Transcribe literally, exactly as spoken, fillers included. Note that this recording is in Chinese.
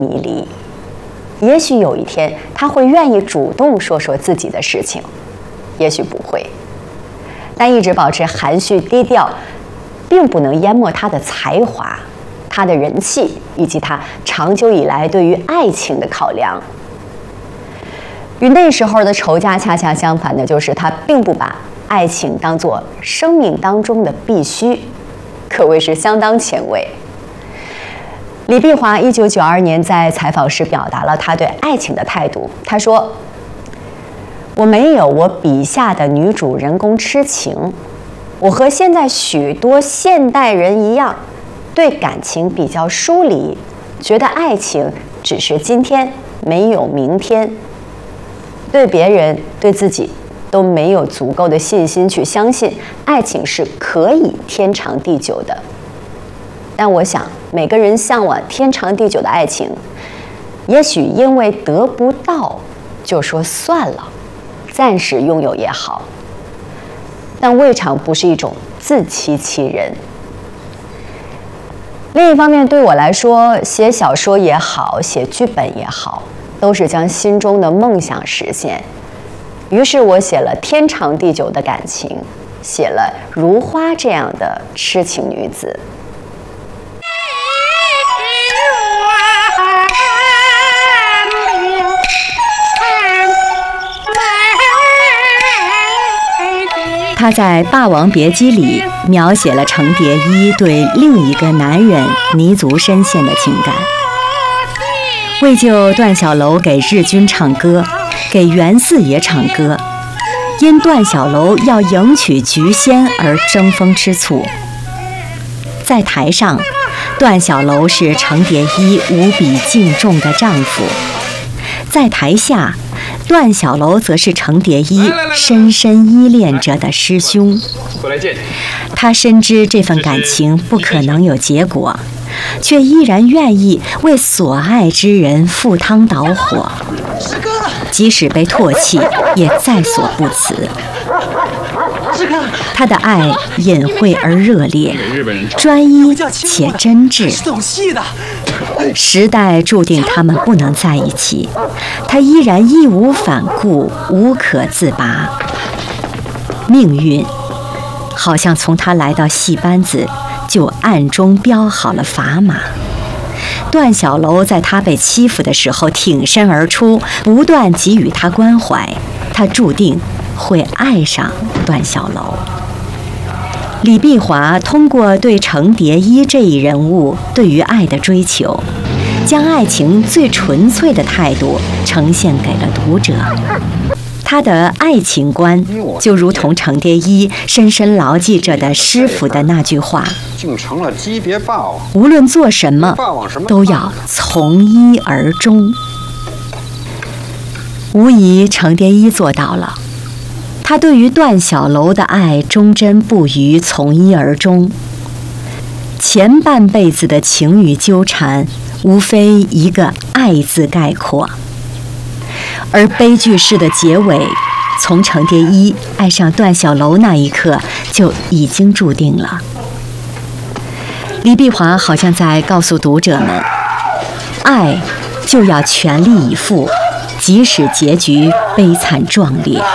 迷离。也许有一天他会愿意主动说说自己的事情，也许不会。但一直保持含蓄低调，并不能淹没他的才华、他的人气以及他长久以来对于爱情的考量。与那时候的仇家恰恰相反的就是他并不把爱情当作生命当中的必须，可谓是相当前卫。李碧华一九九二年在采访时表达了他对爱情的态度。他说：“我没有我笔下的女主人公痴情，我和现在许多现代人一样，对感情比较疏离，觉得爱情只是今天，没有明天。对别人、对自己都没有足够的信心去相信爱情是可以天长地久的。但我想，每个人向往天长地久的爱情，也许因为得不到，就说算了，暂时拥有也好，但未尝不是一种自欺欺人。另一方面，对我来说，写小说也好，写剧本也好，都是将心中的梦想实现。于是我写了天长地久的感情，写了如花这样的痴情女子。他在《霸王别姬》里描写了程蝶衣对另一个男人泥足深陷的情感。为救段小楼给日军唱歌，给袁四爷唱歌，因段小楼要迎娶菊仙而争风吃醋。在台上，段小楼是程蝶衣无比敬重的丈夫；在台下，段小楼则是程蝶衣深深依恋着的师兄。他深知这份感情不可能有结果，却依然愿意为所爱之人赴汤蹈火，即使被唾弃，也在所不辞。他的爱隐晦而热烈，专一且真挚。时代注定他们不能在一起，他依然义无反顾，无可自拔。命运好像从他来到戏班子就暗中标好了砝码。段小楼在他被欺负的时候挺身而出，不断给予他关怀，他注定会爱上段小楼。李碧华通过对程蝶衣这一人物对于爱的追求，将爱情最纯粹的态度呈现给了读者。他的爱情观就如同程蝶衣深深牢记着的师傅的那句话：竟成了鸡别霸王，无论做什么都要从一而终。无疑程蝶衣做到了，他对于段小楼的爱忠贞不渝，从一而终。前半辈子的情与纠缠，无非一个爱字概括。而悲剧式的结尾，从程蝶衣爱上段小楼那一刻就已经注定了。李碧华好像在告诉读者们，爱就要全力以赴，即使结局悲惨壮烈。